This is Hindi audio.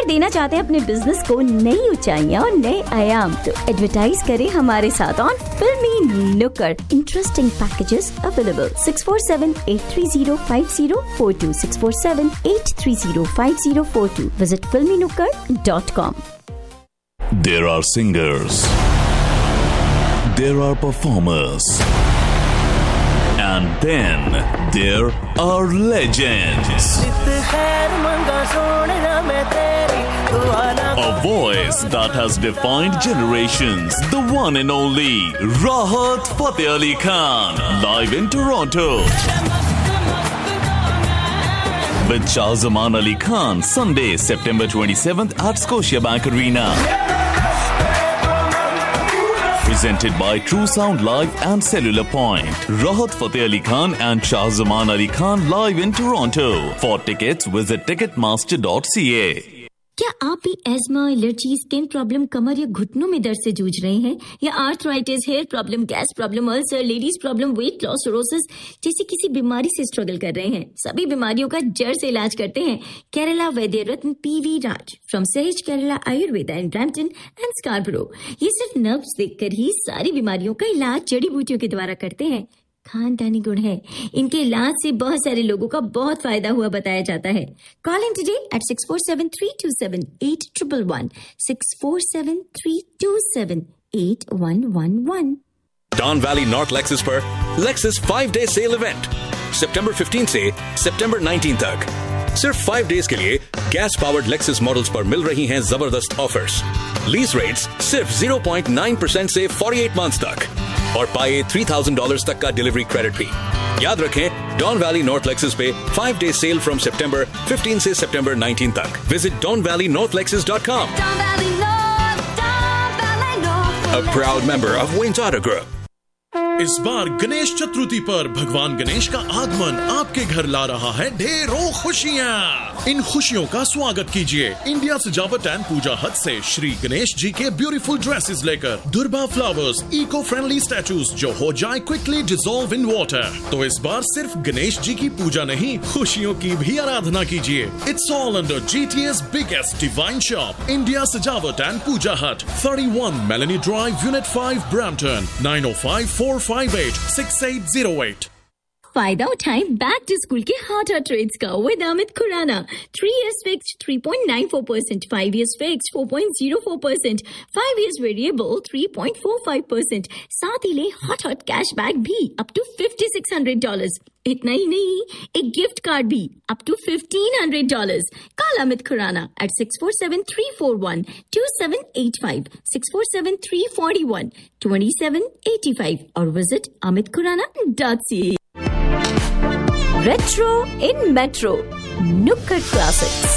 देना चाहते हैं अपने बिजनेस को नई ऊंचाइयां और नए आयाम, तो एडवर्टाइज करें हमारे साथ ऑन फिल्मी नुक्कड़। Interesting packages available 6478305042 6478305042. Visit filminukkad.com. There are singers, there are performers, and then there are legends. A voice that has defined generations. The one and only Rahat Fateh Ali Khan, live in Toronto. With Shahzaman Ali Khan, Sunday, September 27th at Scotiabank Arena. Presented by True Sound Live and Cellular Point. Rahat Fateh Ali Khan and Shahzaman Ali Khan live in Toronto. For tickets, visit ticketmaster.ca. क्या आप भी एस्मा, एलर्जी, स्किन प्रॉब्लम, कमर या घुटनों में दर्द से जूझ रहे हैं, या arthritis, hair problem, gas problem, ulcer, ladies problem, weight loss, cirrhosis जैसी किसी बीमारी से स्ट्रगल कर रहे हैं? सभी बीमारियों का जड़ से इलाज करते हैं केरला वैद्य रत्न PV राज फ्रॉम सहज Kerala Ayurveda in Brampton and स्कार्बरो। ये सिर्फ नर्व्स देखकर ही सारी बीमारियों का इलाज जड़ी बूटियों के द्वारा करते हैं। खानदानी गुण है, इनके इलाज से बहुत सारे लोगों का बहुत फायदा हुआ बताया जाता है। Call in today at 6473278111 6473278111। Don Valley North Lexus पर Lexus 5-day sale event September 15 से September 19 तक। सिर्फ 5 days के लिए गैस पावर्ड Lexus मॉडल्स पर मिल रही हैं जबरदस्त ऑफर्स। लीज रेट्स सिर्फ 0.9% से 48 months तक और पाए $3,000 तक का डिलीवरी क्रेडिट भी। याद रखें, डॉन वैली नॉर्थ लेक्सस पे 5-day सेल फ्रॉम September 15 से September 19 तक। Visit donvalleynorthlexus.com. A proud member of Wayne Auto Group. इस बार गणेश चतुर्थी पर भगवान गणेश का आगमन आपके घर ला रहा है ढेरों खुशियाँ। इन खुशियों का स्वागत कीजिए इंडिया सजावट एंड पूजा हट से श्री गणेश जी के ब्यूटीफुल ड्रेसेस लेकर दुर्बा फ्लावर्स इको फ्रेंडली स्टैचूज जो हो जाए क्विकली डिसॉल्व इन वाटर। तो इस बार सिर्फ गणेश जी की पूजा नहीं, खुशियों की भी आराधना कीजिए। It's all under GTA's biggest divine shop, India सजावट एंड पूजा हट, 31 Melanie Drive, Unit 5, Brampton, 9054586808। फायदा उठाएं बैक टू स्कूल के हॉट ट्रेड्स का with Amit Khurana. 3 years fixed 3.94%, 5 years fixed 4.04%, 5 years variable 3.45%। साथ ही ले हॉट कैशबैक भी अप टू $5,600। इतना ही नहीं, एक गिफ्ट कार्ड भी up to $1,500। Call Amit Khurana at 6473412785, 6473412785 और visit amitkhurana.ca। Retro in Metro, Nukkad Classics।